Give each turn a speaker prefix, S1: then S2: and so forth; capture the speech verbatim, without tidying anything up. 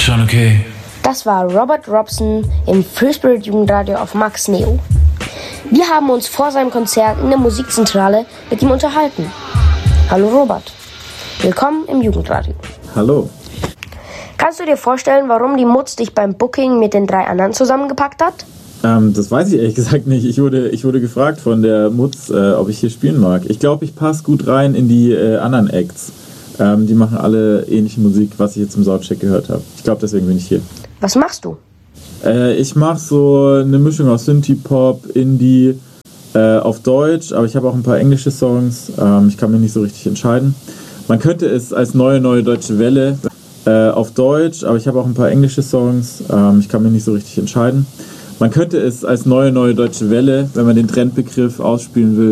S1: schon okay?
S2: Das war Robert Robson im Free Spirit Jugendradio auf Max Neo. Wir haben uns vor seinem Konzert in der Musikzentrale mit ihm unterhalten. Hallo Robert, willkommen im Jugendradio.
S3: Hallo.
S2: Kannst du dir vorstellen, warum die Mutz dich beim Booking mit den drei anderen zusammengepackt hat?
S3: Ähm, das weiß ich ehrlich gesagt nicht. Ich wurde, ich wurde gefragt von der Mutz, äh, ob ich hier spielen mag. Ich glaube, ich passe gut rein in die äh, anderen Acts. Ähm, die machen alle ähnliche Musik, was ich jetzt im Soundcheck gehört habe. Ich glaube, deswegen bin ich hier.
S2: Was machst du?
S3: Äh, ich mache so eine Mischung aus Synthie-Pop, Indie, äh, auf Deutsch, aber ich habe auch ein paar englische Songs. Ähm, ich kann mich nicht so richtig entscheiden. Man könnte es als neue, neue deutsche Welle äh, auf Deutsch, aber ich habe auch ein paar englische Songs. Ähm, ich kann mich nicht so richtig entscheiden. Man könnte es als neue, neue deutsche Welle, wenn man den Trendbegriff ausspielen will,